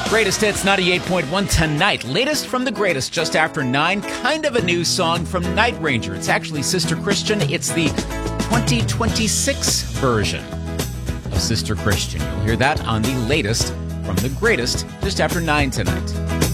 Greatest Hits 98.1 tonight. Latest from the greatest, just after 9. Kind of a new song from Night Ranger. It's actually Sister Christian. It's the 2026 version of Sister Christian. You'll hear that on the latest from the greatest, just after 9 tonight.